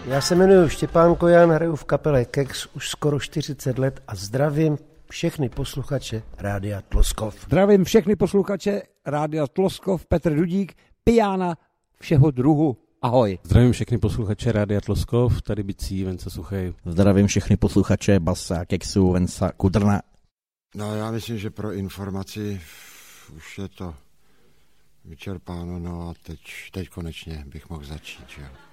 Já se jmenuji Štěpán Kojan, hraju v kapele Kex už skoro 40 let a zdravím všechny posluchače Rádia Tloskov. Zdravím všechny posluchače Rádia Tloskov, Petr Dudík, pijána všeho druhu. Ahoj. Zdravím všechny posluchače Rádia Tloskov, tady Bicí, Venca Suchej. Zdravím všechny posluchače Basa, Kexu, Venca Kudrna. No já myslím, že pro informaci už je to vyčerpáno, no a teď konečně bych mohl začít, že?